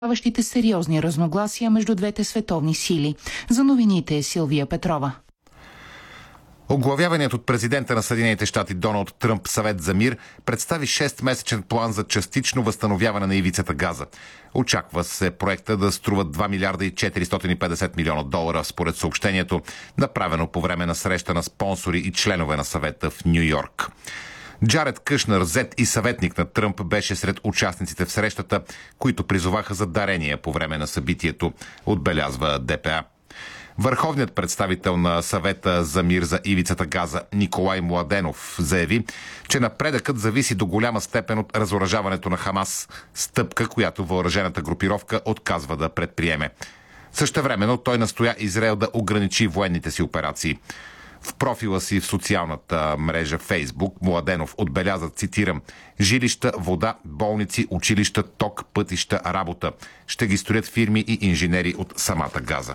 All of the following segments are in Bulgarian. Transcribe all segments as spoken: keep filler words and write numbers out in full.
Ставащите сериозни разногласия между двете световни сили. За новините е Силвия Петрова. Оглавяваният от президента на Съединените щати Доналд Тръмп съвет за мир представи шестмесечен план за частично възстановяване на ивицата Газа. Очаква се проекта да струва два милиарда и четиристотин и петдесет милиона долара, според съобщението, направено по време на среща на спонсори и членове на съвета в Ню Йорк. Джаред Кушнер, зет и съветник на Тръмп, беше сред участниците в срещата, които призоваха за дарения по време на събитието, отбелязва Д П А. Върховният представител на съвета за мир за ивицата Газа Николай Младенов заяви, че напредъкът зависи до голяма степен от разоръжаването на Хамас, стъпка, която въоръжената групировка отказва да предприеме. Същевременно той настоя Израел да ограничи военните си операции. В профила си в социалната мрежа Фейсбук Младенов отбеляза, цитирам: „Жилища, вода, болници, училища, ток, пътища, работа. Ще ги строят фирми и инженери от самата Газа“.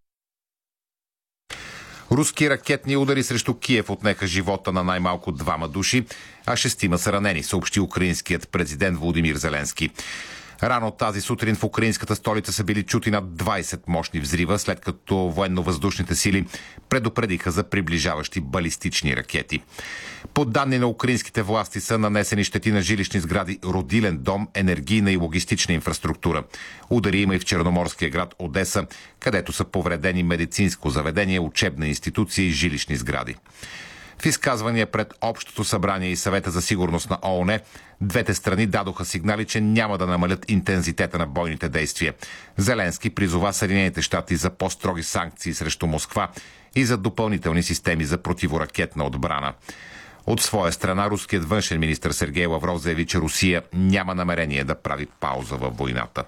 Руски ракетни удари срещу Киев отнеха живота на най-малко двама души, а шестима са ранени, съобщи украинският президент Володимир Зеленски. Рано тази сутрин в украинската столица са били чути над двайсет мощни взрива, след като военно-въздушните сили предупредиха за приближаващи балистични ракети. По данни на украинските власти са нанесени щети на жилищни сгради, родилен дом, енергийна и логистична инфраструктура. Удари има и в черноморския град Одеса, където са повредени медицинско заведение, учебна институция и жилищни сгради. В изказвания пред Общото събрание и Съвета за сигурност на О О Н, двете страни дадоха сигнали, че няма да намалят интензитета на бойните действия. Зеленски призова Съединените щати за по-строги санкции срещу Москва и за допълнителни системи за противоракетна отбрана. От своя страна, руският външен министър Сергей Лавров заяви, че Русия няма намерение да прави пауза във войната.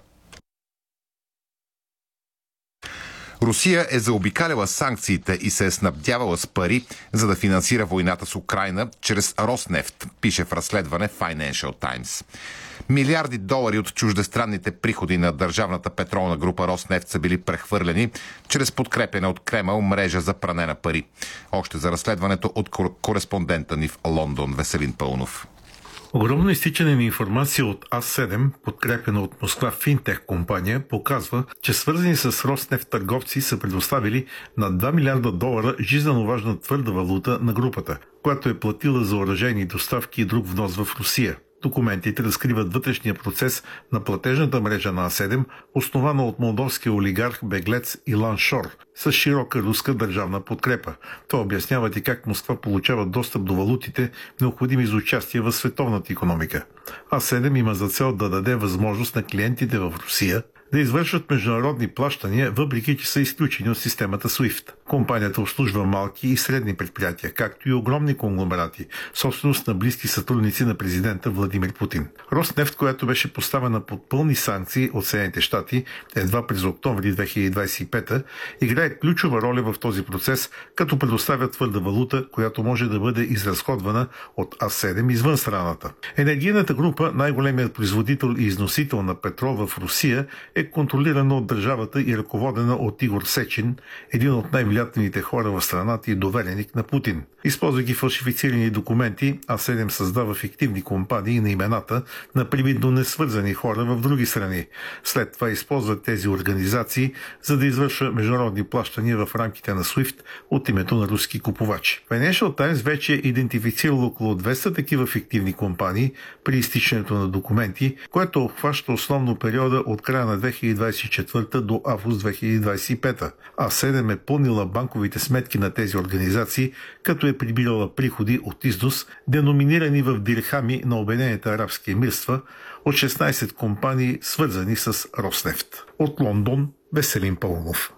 Русия е заобикаляла санкциите и се е снабдявала с пари, за да финансира войната с Украйна чрез Роснефт, пише в разследване Financial Times. Милиарди долари от чуждестранните приходи на държавната петролна група Роснефт са били прехвърлени чрез подкрепена от Кремъл мрежа за пране на пари. Още за разследването от кореспондента ни в Лондон Веселин Пълнов. Огромно изтичане на информация от А седем, подкрепена от Москва финтех компания, показва, че свързани с Роснефт търговци са предоставили над два милиарда долара жизнено важна твърда валута на групата, която е платила за оръжейни доставки и друг внос в Русия. Документите разкриват вътрешния процес на платежната мрежа на А седем, основана от молдовския олигарх беглец Илан Шор, с широка руска държавна подкрепа. Това обяснява и как Москва получава достъп до валутите, необходими за участие в световната икономика. А седем има за цел да даде възможност на клиентите в Русия да извършват международни плащания, въпреки че са изключени от системата суифт. Компанията обслужва малки и средни предприятия, както и огромни конгломерати, собственост на близки сътрудници на президента Владимир Путин. Роснефт, която беше поставена под пълни санкции от Съединените щати едва през октомври две хиляди двадесет и пета, играе ключова роля в този процес, като предоставя твърда валута, която може да бъде изразходвана от А седем извън страната. Енергийната група, най-големият производител и износител на петрол в Русия, е контролирана от държавата и ръководена от Игор Сечин, един от най-влиятелните хора в страната и довереник на Путин. Използвайки фалшифицирани документи, А седем създава фиктивни компании на имената на привидно несвързани хора в други страни. След това използват тези организации, за да извършва международни плащания в рамките на суифт от името на руски купувачи. Financial Times вече е идентифицирал около двеста такива фиктивни компании при изтичането на документи, което обхваща основно периода от края на две хиляди двадесет и четвърта до август две хиляди двадесет и пета. А седем е пълнила банковите сметки на тези организации, като е прибирала приходи от износ, деноминирани в дирхами на Обединените арабски емирства, от шестнайсет компании, свързани с Роснефт. От Лондон Веселин Пълнов.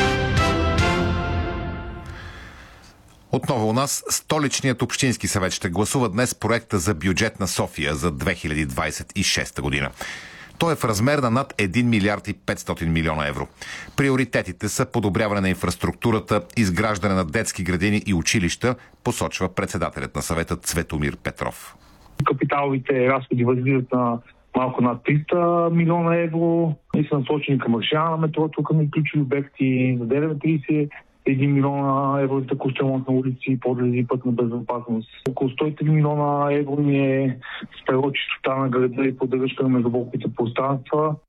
Отново у нас столичният общински съвет ще гласува днес проекта за бюджет на София за две хиляди двадесет и шеста година. Той е в размер на над един милиард и петстотин милиона евро. Приоритетите са подобряване на инфраструктурата, изграждане на детски градини и училища, посочва председателят на съвета Цветомир Петров. Капиталовите разходи възлизат на малко над триста милиона евро и са насочени към решаване на метрото, към ключови обекти. Заделяме тридесет и един милиона евро за текущ ремонт на улици, подлези и пътна безопасност. Около сто и три милиона евро ни е с превод чистота на града и поддръжка на междублоковите пространства.